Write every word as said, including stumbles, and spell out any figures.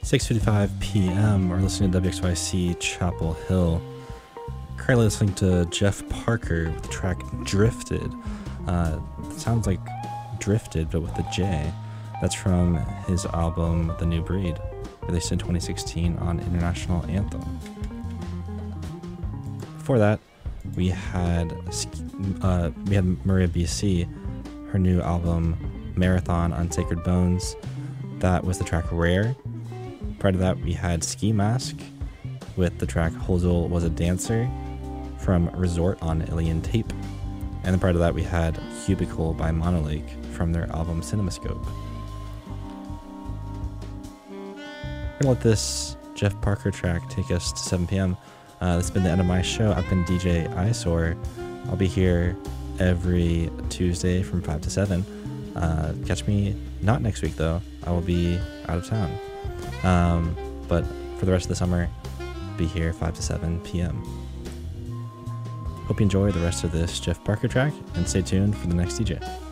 six fifty-five p m We're listening to W X Y C Chapel Hill. Currently listening to Jeff Parker with the track Drifted. Uh, it sounds like Drifted, but with a J. That's from his album The New Breed, released in twenty sixteen on International Anthem. Before that, we had uh, we had Maria B C, her new album Marathon on Sacred Bones. That was the track Rare. Prior to that, we had Ski Mask with the track Hozul Was a Dancer from Resort on Alien Tape. And then prior to that, we had Cubicle by Monolake from their album Cinemascope. We're gonna let this Jeff Parker track take us to seven p.m. Uh, this has been the end of my show. I've been D J Eyesore. I'll be here every Tuesday from five to seven. Uh, catch me not next week, though. I will be out of town. Um, but for the rest of the summer, be here five to seven p.m. Hope you enjoy the rest of this Jeff Parker track, and stay tuned for the next D J.